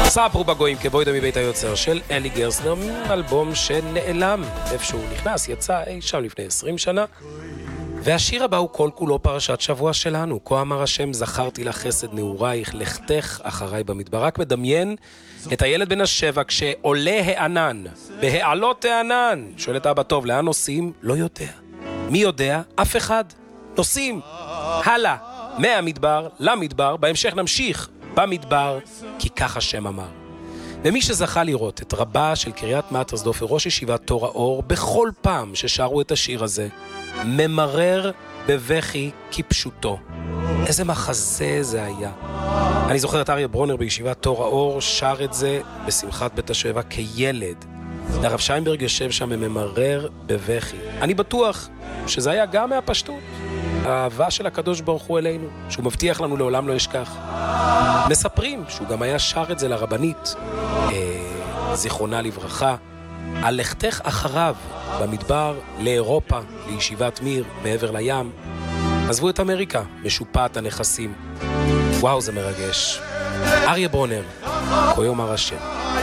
ספרו בגויים כבוידה מבית היוצר של אלי גרסנר, אלבום שנעלם איפשהו נכנס, יצא אי שם לפני 20 שנה. והשיר הבא הוא כל כולו פרשת שבוע שלנו. כה אמר השם זכרתי לך חסד נעורייך, לכתך אחריי במדבר. רק מדמיין את הילד בן השבע כשעולה הענן, בהעלות הענן. שואל את אבא טוב, לאן נוסעים? לא יודע. מי יודע? אף אחד. נוסעים הלאה, מהמדבר למדבר, בהמשך נמשיך במדבר, כי כך השם אמר. ומי שזכה לראות את רבה של קריית מטרסדורף וראש ישיבת תור האור, בכל פעם ששרו את השיר הזה, ממרר בבכי כפשוטו. איזה מחזה זה היה. אני זוכר את אריה ברונר בישיבת תור האור, שר את זה בשמחת בית השבע כילד. הרב שיינברג יושב שם וממרר בבכי. אני בטוח שזה היה גם מהפשטות. האהבה של הקדוש ברוך הוא אלינו, שהוא מבטיח לנו לעולם לא ישכח. מספרים שהוא גם היה שר את זה לרבנית, זיכרונה לברכה, על לכתך אחריו במדבר לאירופה, לישיבת מיר, מעבר לים. עזבו את אמריקה, משופעת הנכסים. וואו, זה מרגש. אריה ברונר, כה יאמר השם.